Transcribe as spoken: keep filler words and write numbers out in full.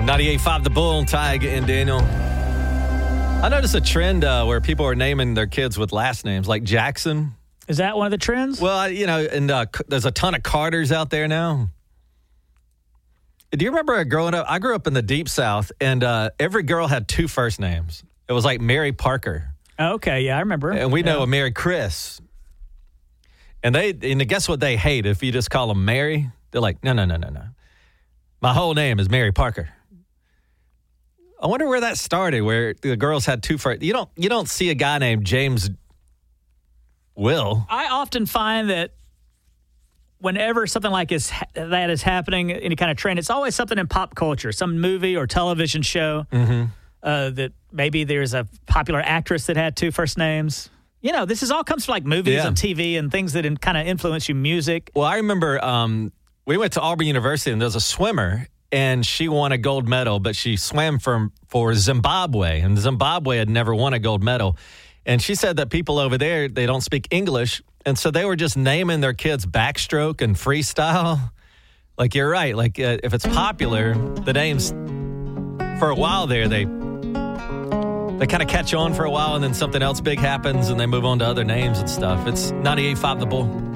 ninety-eight point five The Bull, Tig and Daniel. I noticed a trend uh, where people are naming their kids with last names, like Jackson. Is that one of the trends? Well, I, you know, and uh, there's a ton of Carters out there now. Do you remember growing up? I grew up in the Deep South, and uh, every girl had two first names. It was like Mary Parker. Okay, yeah, I remember. And we know yeah. a Mary Chris. And they, and guess what they hate if you just call them Mary? They're like, no, no, no, no, no. My whole name is Mary Parker. I wonder where that started, where the girls had two first. You don't, you don't see a guy named James Will. I often find that whenever something like is, that is happening, any kind of trend, it's always something in pop culture, some movie or television show Mm-hmm. uh, that maybe there's a popular actress that had two first names. You know, this is all comes from like movies Yeah. and T V and things that in, kind of influence you, music. Well, I remember um, we went to Auburn University, and there was a swimmer, and she won a gold medal, but she swam for, for Zimbabwe, and Zimbabwe had never won a gold medal. And she said that people over there, they don't speak English, and so they were just naming their kids backstroke and freestyle. Like, you're right. Like, uh, if it's popular, the names, for a while there, they they kind of catch on for a while, and then something else big happens, and they move on to other names and stuff. It's ninety-eight point five The Bull.